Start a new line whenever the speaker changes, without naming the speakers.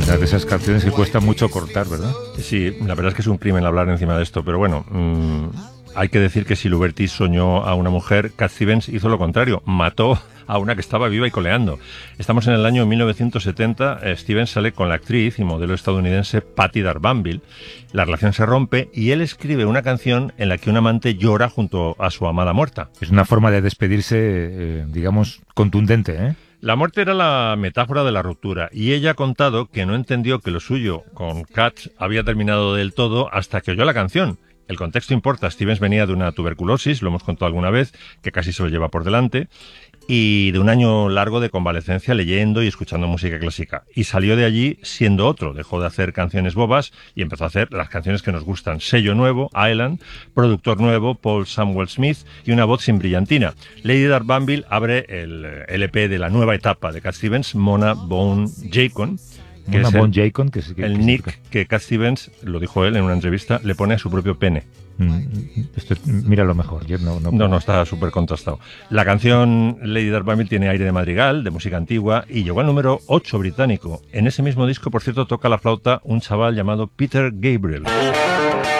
De esas canciones que cuesta mucho cortar, ¿verdad?
Sí, la verdad es que es un crimen hablar encima de esto, pero bueno, hay que decir que si Luberti soñó a una mujer, Cat Stevens hizo lo contrario, mató a una que estaba viva y coleando. Estamos en el año 1970, Stevens sale con la actriz y modelo estadounidense Patty Darbanville, la relación se rompe y él escribe una canción en la que un amante llora junto a su amada muerta.
Es una forma de despedirse, digamos, contundente, ¿eh?
La muerte era la metáfora de la ruptura y ella ha contado que no entendió que lo suyo con Cat había terminado del todo hasta que oyó la canción. El contexto importa, Stevens venía de una tuberculosis, lo hemos contado alguna vez, que casi se lo lleva por delante, y de un año largo de convalecencia leyendo y escuchando música clásica. Y salió de allí siendo otro, dejó de hacer canciones bobas y empezó a hacer las canciones que nos gustan. Sello nuevo, Island, productor nuevo, Paul Samuel Smith y una voz sin brillantina. Lady Darbanville abre el LP de la nueva etapa de Cat Stevens, Mona Bone Jacon, que
Mona
es
Bone Jacon, que
el nick que Cat Stevens, lo dijo él en una entrevista, le pone a su propio pene.
Míralo mejor. Yo
No, está súper contrastado. La canción Lady Darbanville tiene aire de madrigal, de música antigua, y llegó al número 8 británico. En ese mismo disco, por cierto, toca la flauta un chaval llamado Peter Gabriel.